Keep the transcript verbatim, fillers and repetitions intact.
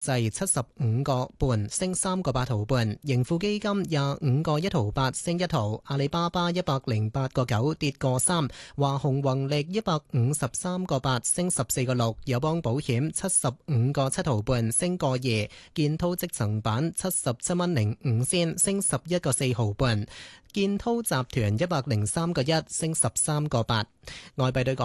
制七十五個半升三個八毫半，盈富基金廿五個一毫八升一毫，阿里巴巴一百零八個九跌個三，華虹宏力一百五十三個八升十四個六，友邦保險七十五個七毫半升個二，建滔積層板七十七蚊零五仙升十一個四毫半，建滔集團一百零三個一升十三個八，外幣對港